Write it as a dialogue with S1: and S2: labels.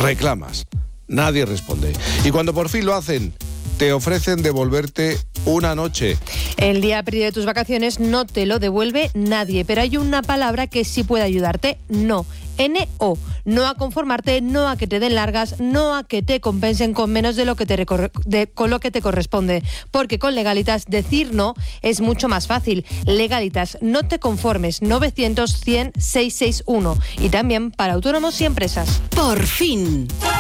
S1: reclamas, nadie responde. Y cuando por fin lo hacen, te ofrecen devolverte una noche.
S2: El día perdido de tus vacaciones no te lo devuelve nadie, pero hay una palabra que sí puede ayudarte: no. N-O. No a conformarte, no a que te den largas, no a que te compensen con menos de lo que con lo que te corresponde. Porque con Legalitas decir no es mucho más fácil. Legalitas, no te conformes. 900 100 661. Y también para autónomos y empresas.
S3: Por fin.